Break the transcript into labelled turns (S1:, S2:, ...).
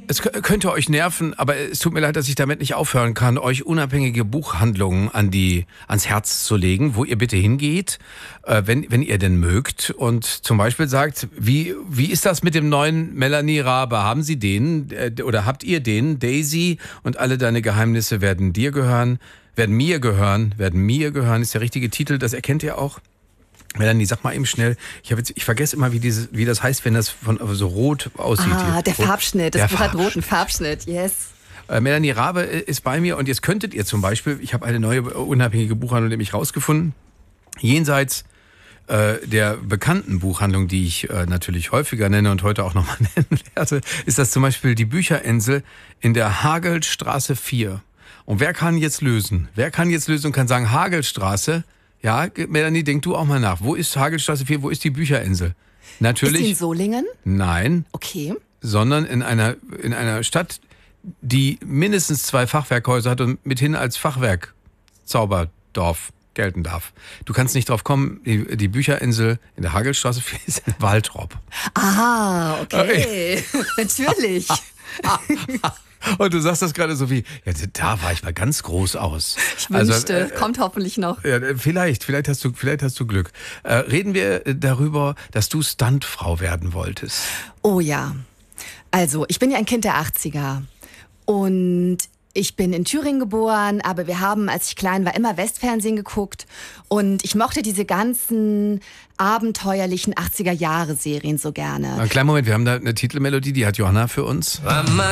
S1: Es könnte euch nerven, aber es tut mir leid, dass ich damit nicht aufhören kann, euch unabhängige Buchhandlungen ans Herz zu legen, wo ihr bitte hingeht, wenn ihr denn mögt und zum Beispiel sagt, wie ist das mit dem neuen Melanie Rabe? Haben Sie den oder habt ihr den? Daisy und alle deine Geheimnisse werden dir gehören, werden mir gehören, ist der richtige Titel, das erkennt ihr auch. Melanie, sag mal eben schnell, ich vergesse immer, wie das heißt, wenn das so rot aussieht.
S2: Der Farbschnitt, das Buch hat roten Farbschnitt, yes.
S1: Melanie Rabe ist bei mir und jetzt könntet ihr zum Beispiel, ich habe eine neue unabhängige Buchhandlung nämlich rausgefunden, jenseits der bekannten Buchhandlung, die ich natürlich häufiger nenne und heute auch nochmal nennen werde, ist das zum Beispiel die Bücherinsel in der Hagelstraße 4. Und wer kann jetzt lösen? Wer kann jetzt lösen und kann sagen, Hagelstraße? Ja, Melanie, denk du auch mal nach. Wo ist Hagelstraße 4? Wo ist die Bücherinsel? Natürlich.
S2: Ist die in Solingen?
S1: Nein.
S2: Okay.
S1: Sondern in einer Stadt, die mindestens 2 Fachwerkhäuser hat und mithin als Fachwerk Zauberdorf gelten darf. Du kannst nicht drauf kommen, die Bücherinsel in der Hagelstraße 4 ist in Waltrop.
S2: Ah, okay. Natürlich.
S1: Und du sagst das gerade so wie, ja, da war ich mal ganz groß aus.
S2: Ich wünschte, kommt hoffentlich noch.
S1: Ja, vielleicht hast du Glück. Reden wir darüber, dass du Stuntfrau werden wolltest.
S2: Oh ja. Also, ich bin ja ein Kind der 80er. Und ich bin in Thüringen geboren, aber wir haben, als ich klein war, immer Westfernsehen geguckt. Und ich mochte diese ganzen abenteuerlichen 80er-Jahre-Serien so gerne.
S1: Einen kleinen Moment, wir haben da eine Titelmelodie, die hat Johanna für uns.